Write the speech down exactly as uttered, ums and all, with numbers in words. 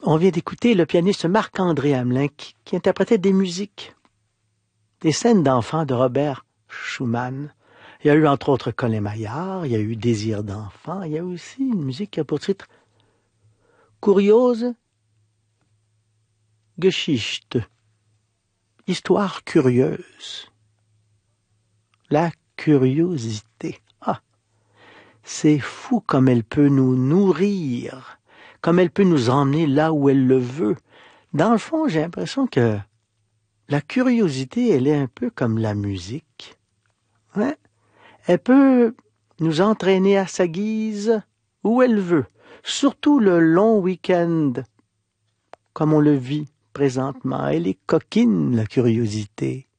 On vient d'écouter le pianiste Marc-André Hamelin qui, qui interprétait des musiques, des scènes d'enfants de Robert Schumann. Il y a eu entre autres Colin Maillard, il y a eu Désir d'enfant, il y a aussi une musique qui a pour titre Kuriose Geschichte, histoire curieuse. La curiosité. Ah, c'est fou comme elle peut nous nourrir, comme elle peut nous emmener là où elle le veut. Dans le fond, j'ai l'impression que la curiosité, elle est un peu comme la musique. Ouais. Elle peut nous entraîner à sa guise où elle veut, surtout le long week-end, comme on le vit présentement. Elle est coquine, la curiosité.